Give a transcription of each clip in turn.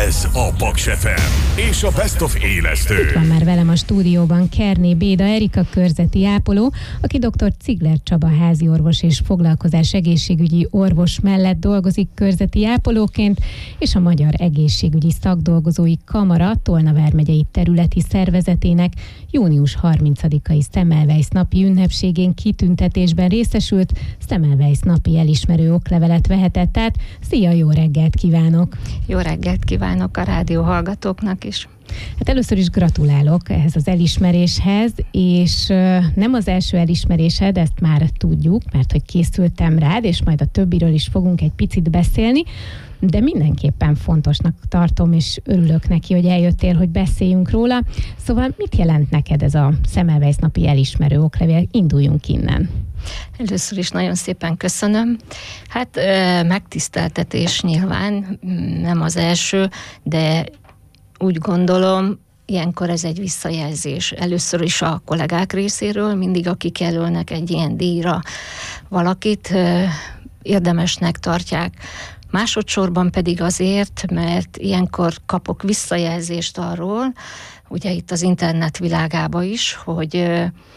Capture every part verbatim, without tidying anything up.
Ez a Paks ef em és a Best of élesztő. Itt van már velem a stúdióban Kerné Béda Erika körzeti ápoló, aki dr. Cigler Csaba háziorvos és foglalkozás egészségügyi orvos mellett dolgozik körzeti ápolóként, és a Magyar Egészségügyi Szakdolgozói Kamara Tolna vármegyei területi szervezetének június harmincadikai Semmelweis napi ünnepségén kitüntetésben részesült, Semmelweis napi elismerő oklevelet vehetett át. Szia, jó reggelt kívánok! Jó reggelt kívánok a rádió hallgatóknak is! Hát először is gratulálok ehhez az elismeréshez, és nem az első elismerésed, ezt már tudjuk, mert hogy készültem rád, és majd a többiről is fogunk egy picit beszélni, de mindenképpen fontosnak tartom, és örülök neki, hogy eljöttél, hogy beszéljünk róla. Szóval mit jelent neked ez a Semmelweis napi elismerő oklevél? Induljunk innen. Először is nagyon szépen köszönöm. Hát megtiszteltetés nyilván, nem az első, de úgy gondolom, ilyenkor ez egy visszajelzés. Először is a kollégák részéről, mindig akik jelölnek egy ilyen díjra valakit, érdemesnek tartják. Másodszorban pedig azért, mert ilyenkor kapok visszajelzést arról, ugye itt az internet világában is, hogy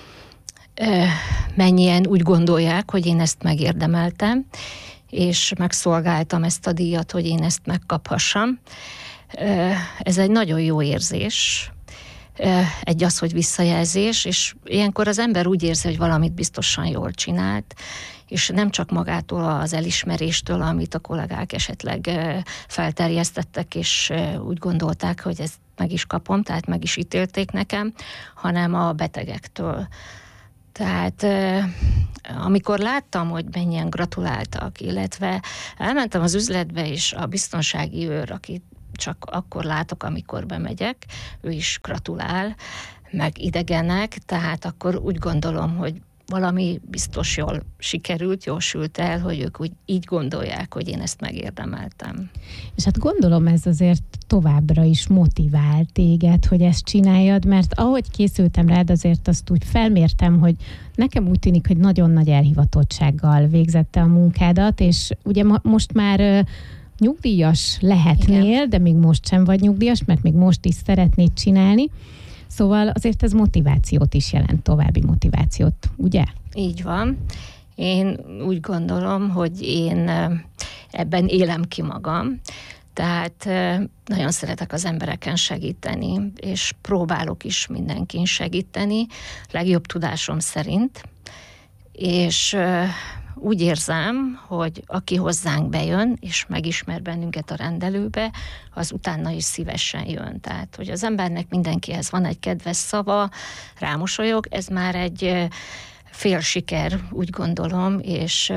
mennyien úgy gondolják, hogy én ezt megérdemeltem, és megszolgáltam ezt a díjat, hogy én ezt megkaphassam. Ez egy nagyon jó érzés. Egy az, hogy visszajelzés, és ilyenkor az ember úgy érzi, hogy valamit biztosan jól csinált, és nem csak magától az elismeréstől, amit a kollégák esetleg felterjesztettek, és úgy gondolták, hogy ezt meg is kapom, tehát meg is ítélték nekem, hanem a betegektől. Tehát amikor láttam, hogy mennyien gratuláltak, illetve elmentem az üzletbe, és a biztonsági őr, akit csak akkor látok, amikor bemegyek, ő is gratulál, meg idegenek, tehát akkor úgy gondolom, hogy valami biztos jól sikerült, jól sült el, hogy ők úgy így gondolják, hogy én ezt megérdemeltem. És hát gondolom ez azért továbbra is motivál téged, hogy ezt csináljad, mert ahogy készültem rád, azért azt úgy felmértem, hogy nekem úgy tűnik, hogy nagyon nagy elhivatottsággal végzette a munkádat, és ugye ma, most már nyugdíjas lehetnél, igen, de még most sem vagy nyugdíjas, mert még most is szeretnéd csinálni. Szóval azért ez motivációt is jelent, további motivációt, ugye? Így van. Én úgy gondolom, hogy én ebben élem ki magam. Tehát nagyon szeretek az embereken segíteni, és próbálok is mindenkin segíteni, legjobb tudásom szerint. És úgy érzem, hogy aki hozzánk bejön, és megismer bennünket a rendelőbe, az utána is szívesen jön. Tehát, hogy az embernek mindenkihez van egy kedves szava, rámosolyog, ez már egy fél siker, úgy gondolom, és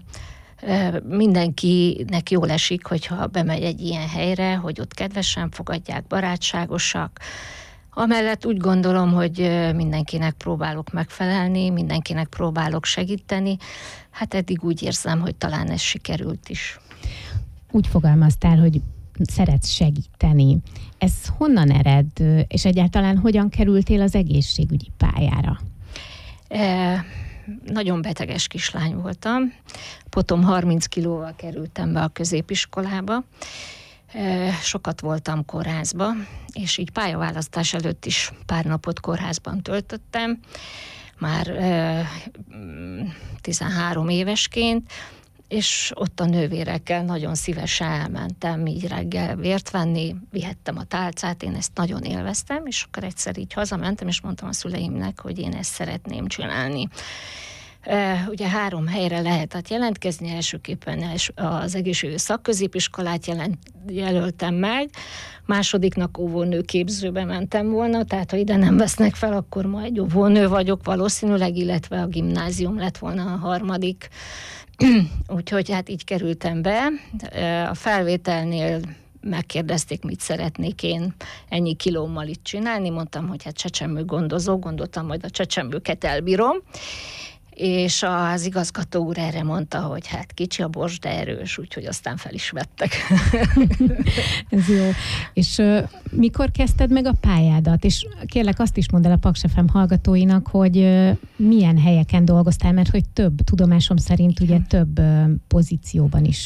mindenkinek jól esik, hogyha bemegy egy ilyen helyre, hogy ott kedvesen fogadják, barátságosak. Amellett úgy gondolom, hogy mindenkinek próbálok megfelelni, mindenkinek próbálok segíteni. Hát eddig úgy érzem, hogy talán ez sikerült is. Úgy fogalmaztál, hogy szeretsz segíteni. Ez honnan ered, és egyáltalán hogyan kerültél az egészségügyi pályára? E, nagyon beteges kislány voltam. Potom harminc kilóval kerültem be a középiskolába. Sokat voltam kórházba, és így pályaválasztás előtt is pár napot kórházban töltöttem, már tizenhárom évesként, és ott a nővérekkel nagyon szívesen elmentem így reggel vért venni, vihettem a tálcát, én ezt nagyon élveztem, és akkor egyszer így hazamentem, és mondtam a szüleimnek, hogy én ezt szeretném csinálni. Uh, ugye három helyre lehetett jelentkezni, elsőképpen az egészségügyi szakközépiskolát jelent, jelöltem meg, másodiknak óvónő képzőbe mentem volna, tehát ha ide nem vesznek fel, akkor majd óvónő vagyok valószínűleg, illetve a gimnázium lett volna a harmadik. Úgyhogy hát így kerültem be. A felvételnél megkérdezték, mit szeretnék én ennyi kilómmal itt csinálni, mondtam, hogy hát csecsemő gondozó, gondoltam, majd a csecsemőket elbírom. És az igazgató úr erre mondta, hogy hát kicsi a bors, de erős, úgyhogy aztán fel is vettek. Ez jó. És uh, mikor kezdted meg a pályádat? És kérlek azt is mondd el a Paks ef em hallgatóinak, hogy uh, milyen helyeken dolgoztál, mert hogy több, tudomásom szerint ugye több uh, pozícióban is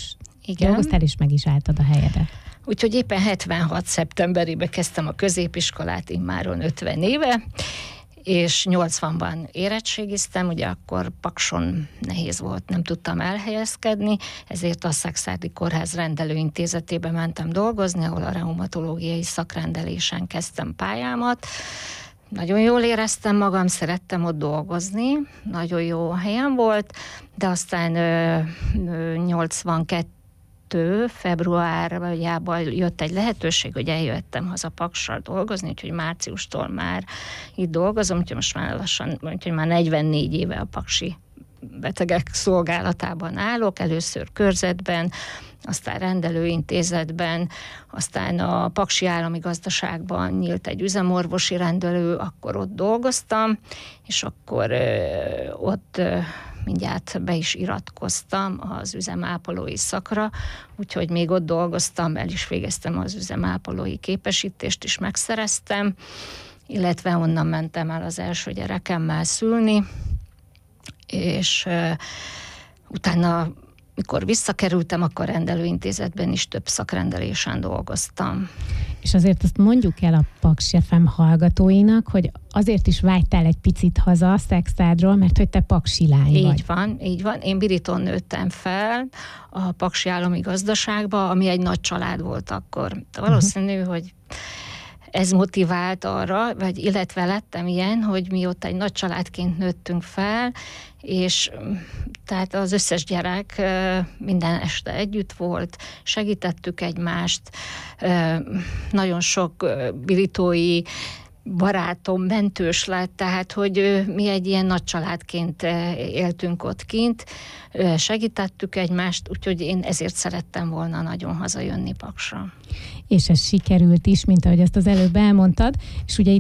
Igen. dolgoztál, és meg is álltad a helyedet. Úgyhogy éppen hetvenhat szeptemberében kezdtem a középiskolát, immáron ötven éve, és nyolcvanban érettségiztem, ugye akkor Pakson nehéz volt, nem tudtam elhelyezkedni, ezért a Szakszárdi Kórház rendelőintézetébe mentem dolgozni, ahol a reumatológiai szakrendelésen kezdtem pályámat. Nagyon jól éreztem magam, szerettem ott dolgozni, nagyon jó helyen volt, de aztán nyolcvankettő februárjában jött egy lehetőség, hogy eljöttem haza Paksra dolgozni, úgyhogy márciustól már itt dolgozom, úgyhogy most már lassan, úgyhogy már negyvennégy éve a paksi betegek szolgálatában állok, először körzetben, aztán rendelőintézetben, aztán a Paksi Állami Gazdaságban nyílt egy üzemorvosi rendelő, akkor ott dolgoztam, és akkor ö, ott ö, mindjárt be is iratkoztam az üzemápolói szakra, úgyhogy még ott dolgoztam, el is végeztem az üzemápolói képesítést is megszereztem, illetve onnan mentem el az első gyerekemmel szülni, és uh, utána, mikor visszakerültem, akkor rendelőintézetben is több szakrendelésen dolgoztam. És azért azt mondjuk el a Paks ef em hallgatóinak, hogy azért is vágytál egy picit haza a Szakszádról, mert hogy te paksi lány így vagy. Így van, így van. Én Biriton nőttem fel a Paksi Állami Gazdaságba, ami egy nagy család volt akkor. Valószínű, uh-huh. hogy ez motivált arra, vagy illetve lettem ilyen, hogy mi ott egy nagy családként nőttünk fel, és tehát az összes gyerek minden este együtt volt, segítettük egymást, nagyon sok biritói barátom mentős lett, tehát hogy mi egy ilyen nagy családként éltünk ott kint, segítettük egymást, úgyhogy én ezért szerettem volna nagyon hazajönni Paksra. És ez sikerült is, mint ahogy ezt az előbb elmondtad, és ugye